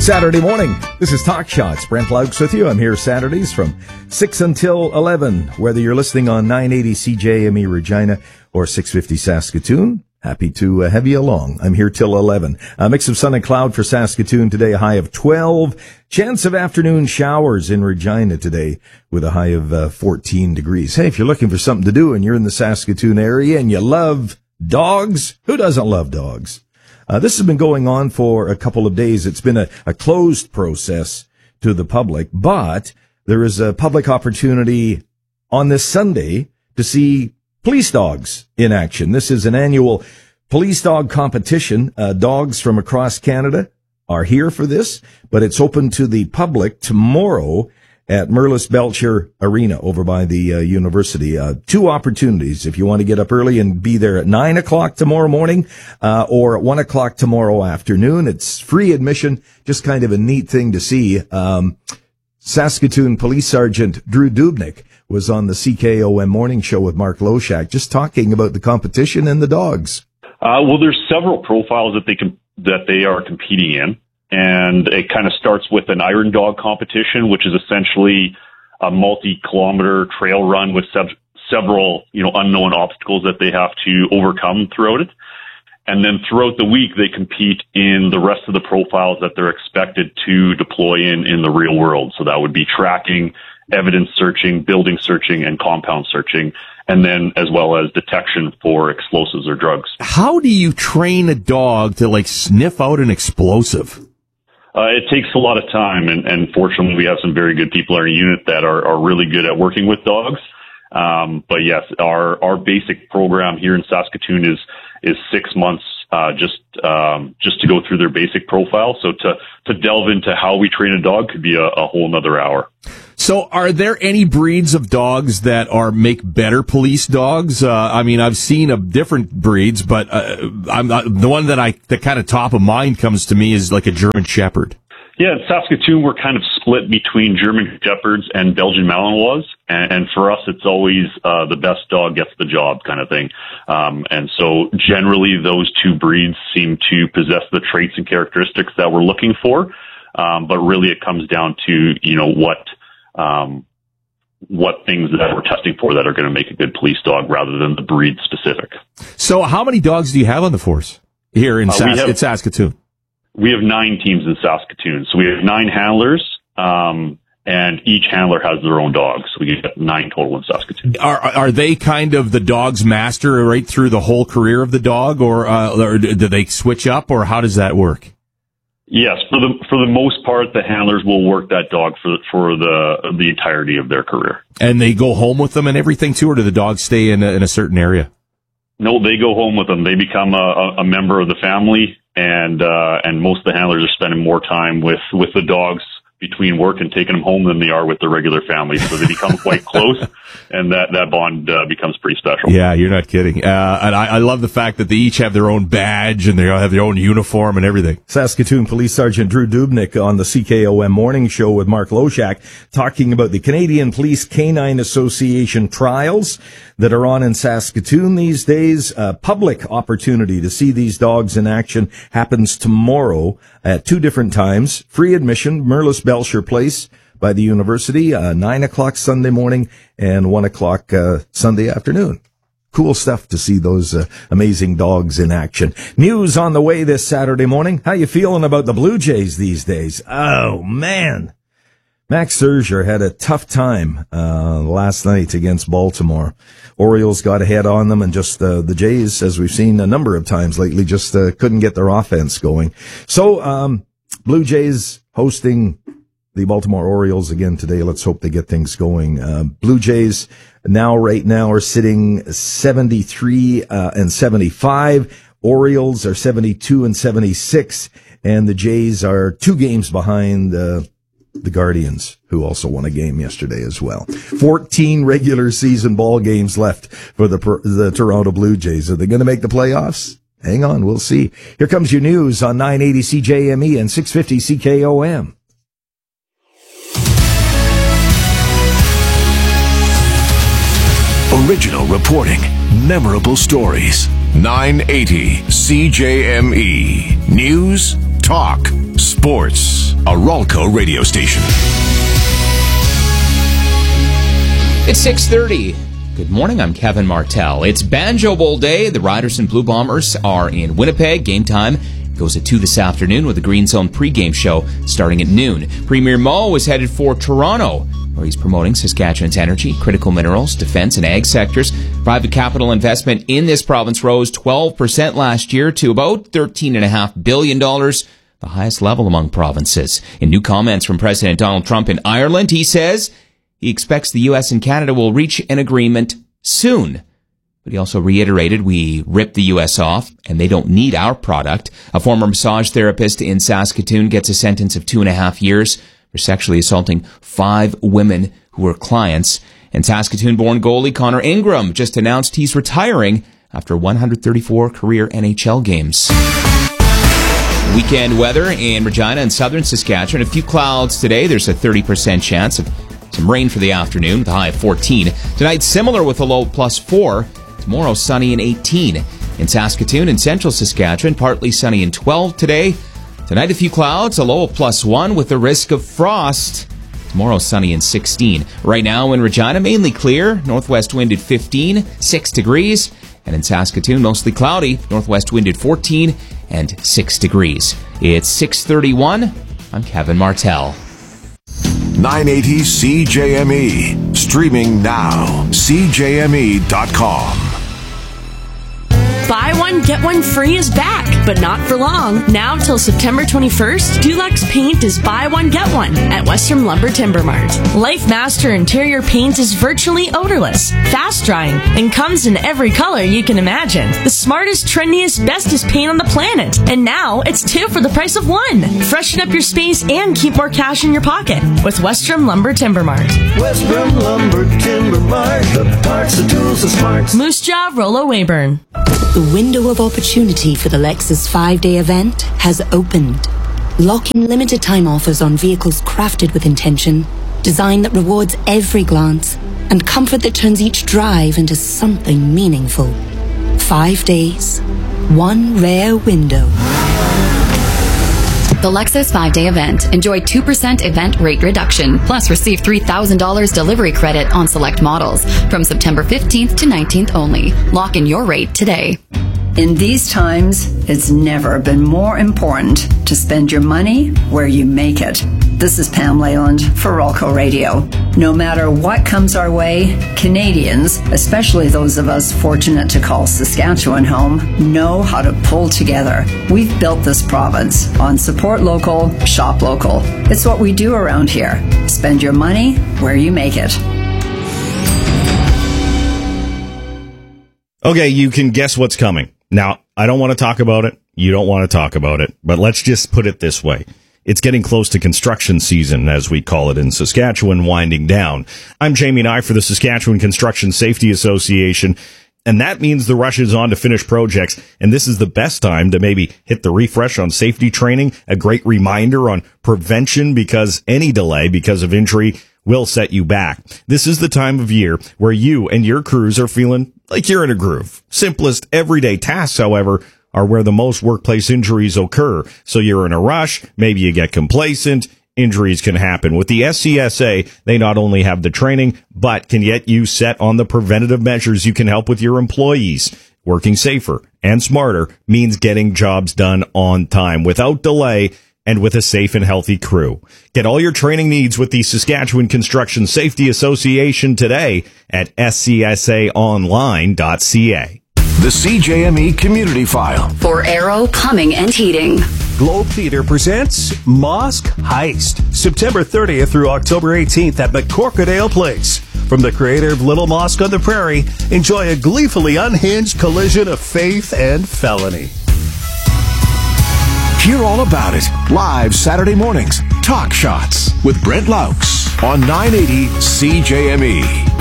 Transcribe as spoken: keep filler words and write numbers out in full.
Saturday morning. This is Talk Shots. Brent Laux with you. I'm here Saturdays from six until eleven. Whether you're listening on nine eighty C J M E Regina or six fifty Saskatoon, happy to uh, have you along. I'm here till eleven. A mix of sun and cloud for Saskatoon today, a high of twelve. Chance of afternoon showers in Regina today with a high of uh, fourteen degrees. Hey, if you're looking for something to do and you're in the Saskatoon area and you love dogs, who doesn't love dogs? Uh, this has been going on for a couple of days. It's been a, a closed process to the public, but there is a public opportunity on this Sunday to see police dogs in action. This is an annual police dog competition. Uh, dogs from across Canada are here for this, but it's open to the public tomorrow at Merlis Belcher Arena over by the uh, university. Uh, two opportunities if you want to get up early and be there at nine o'clock tomorrow morning, uh, or at one o'clock tomorrow afternoon. It's free admission, just kind of a neat thing to see. Um, Saskatoon Police Sergeant Drew Dubnik was on the C K O M morning show with Mark Loshak, just talking about the competition and the dogs. Uh, well, there's several profiles that they can, that they are competing in. And it kind of starts with an iron dog competition, which is essentially a multi-kilometer trail run with sev- several, you know, unknown obstacles that they have to overcome throughout it. And then throughout the week, they compete in the rest of the profiles that they're expected to deploy in, in the real world. So that would be tracking, evidence searching, building searching, and compound searching, and then as well as detection for explosives or drugs. How do you train a dog to, like, sniff out an explosive? Uh, it takes a lot of time, and, and fortunately we have some very good people in our unit that are, are really good at working with dogs. Um, but yes, our, our basic program here in Saskatoon is, is six months, uh, just, um, just to go through their basic profile. So to, to delve into how we train a dog could be a, a whole nother hour. So are there any breeds of dogs that are make better police dogs? Uh, I mean, I've seen of different breeds, but, uh, I'm not, the one that I, that kind of top of mind comes to me is like a German Shepherd. Yeah, in Saskatoon, we're kind of split between German Shepherds and Belgian Malinois, and, and for us, it's always uh, the best dog gets the job kind of thing. Um, and so generally, those two breeds seem to possess the traits and characteristics that we're looking for, um, but really it comes down to, you know, what um, what things that we're testing for that are going to make a good police dog rather than the breed specific. So how many dogs do you have on the force here in, uh, Sas- have- in Saskatoon? We have nine teams in Saskatoon. So we have nine handlers, um, and each handler has their own dog. So we get nine total in Saskatoon. Are are they kind of the dog's master right through the whole career of the dog, or, uh, or do they switch up, or how does that work? Yes, for the for the most part, the handlers will work that dog for for the the entirety of their career. And they go home with them and everything too, or do the dogs stay in a, in a certain area? No, they go home with them. They become a, a member of the family. And, uh, and most of the handlers are spending more time with, with the dogs between work and taking them home than they are with their regular family. So they become quite close, and that, that bond uh, becomes pretty special. Yeah, you're not kidding. Uh, and I, I love the fact that they each have their own badge and they all have their own uniform and everything. Saskatoon Police Sergeant Drew Dubnik on the C K O M morning show with Mark Loshak talking about the Canadian Police Canine Association trials that are on in Saskatoon these days. A public opportunity to see these dogs in action happens tomorrow at two different times. Free admission, Merlis Belcher Place by the university, uh, nine o'clock Sunday morning and one o'clock uh, Sunday afternoon. Cool stuff to see those uh, amazing dogs in action. News on the way this Saturday morning. How you feeling about the Blue Jays these days? Oh, man. Max Scherzer had a tough time uh last night against Baltimore. Orioles got ahead on them, and just uh, the Jays, as we've seen a number of times lately, just uh, couldn't get their offense going. So um Blue Jays hosting the Baltimore Orioles again today. Let's hope they get things going. Uh, Blue Jays now, right now, are sitting seventy-three uh, and seventy-five. Orioles are seventy-two and seventy-six, and the Jays are two games behind uh, the Guardians, who also won a game yesterday as well. fourteen regular season ball games left for the the Toronto Blue Jays. Are they going to make the playoffs? Hang on, we'll see. Here comes your news on nine eighty C J M E and six fifty C K O M. Original reporting, memorable stories. nine eighty C J M E. News, talk, sports. a Ralco radio station. It's six thirty. Good morning, I'm Kevin Martell. It's Banjo Bowl day. The Riders and Blue Bombers are in Winnipeg. Game time goes at two this afternoon with the Green Zone pregame show starting at noon. Premier Mo is headed for Toronto, where he's promoting Saskatchewan's energy, critical minerals, defense, and ag sectors. Private capital investment in this province rose twelve percent last year to about thirteen point five billion dollars, the highest level among provinces. In new comments from President Donald Trump in Ireland, he says he expects the U S and Canada will reach an agreement soon. But he also reiterated we ripped the U S off and they don't need our product. A former massage therapist in Saskatoon gets a sentence of two and a half years for sexually assaulting five women who were clients. And Saskatoon-born goalie Connor Ingram just announced he's retiring after one hundred thirty-four career N H L games. Weekend weather in Regina and southern Saskatchewan. A few clouds today. There's a thirty percent chance of some rain for the afternoon with a high of fourteen. Tonight, similar with a low of plus four. Tomorrow, sunny and eighteen. In Saskatoon and central Saskatchewan, partly sunny and twelve today. Tonight, a few clouds, a low of plus one with the risk of frost. Tomorrow, sunny and sixteen. Right now in Regina, mainly clear. Northwest wind at fifteen, six degrees. And in Saskatoon, mostly cloudy. Northwest wind at fourteen and six degrees. It's six thirty-one. I'm Kevin Martell. nine eighty C J M E. Streaming now. C J M E dot com. Buy one, get one free is back, but not for long. Now till September twenty-first, Dulux Paint is buy one, get one at Western Lumber Timber Mart. Life Master interior paint is virtually odorless, fast drying, and comes in every color you can imagine. The smartest, trendiest, bestest paint on the planet. And now it's two for the price of one. Freshen up your space and keep more cash in your pocket with Western Lumber Timber Mart. Western Lumber Timber Mart. The parts, the tools, the smarts. Moose Jaw, Rollo Weyburn. The window of opportunity for the Lexus five-day event has opened. Lock in limited time offers on vehicles crafted with intention, design that rewards every glance, and comfort that turns each drive into something meaningful. Five days, one rare window. The Lexus five-day event. Enjoy two percent event rate reduction, plus receive three thousand dollars delivery credit on select models from September fifteenth to nineteenth only. Lock in your rate today. In these times, it's never been more important to spend your money where you make it. This is Pam Leyland for Ralco Radio. No matter what comes our way, Canadians, especially those of us fortunate to call Saskatchewan home, know how to pull together. We've built this province on support local, shop local. It's what we do around here. Spend your money where you make it. Okay, you can guess what's coming. Now, I don't want to talk about it. You don't want to talk about it. But let's just put it this way. It's getting close to construction season, as we call it in Saskatchewan, winding down. I'm Jamie Nye for the Saskatchewan Construction Safety Association, and that means the rush is on to finish projects, and this is the best time to maybe hit the refresh on safety training, a great reminder on prevention, because any delay because of injury will set you back. This is the time of year where you and your crews are feeling like you're in a groove. Simplest everyday tasks, however, are where the most workplace injuries occur. So you're in a rush, maybe you get complacent, injuries can happen. With the S C S A, they not only have the training, but can get you set on the preventative measures you can help with your employees. Working safer and smarter means getting jobs done on time, without delay, and with a safe and healthy crew. Get all your training needs with the Saskatchewan Construction Safety Association today at s c s a online dot c a. The C J M E Community File. For Aero Plumbing and Heating. Globe Theater presents Mosque Heist, September thirtieth through October eighteenth at McCorkadale Place. From the creator of Little Mosque on the Prairie, enjoy a gleefully unhinged collision of faith and felony. Hear all about it live Saturday mornings. Talk Shots with Brent Laux on nine eighty C J M E.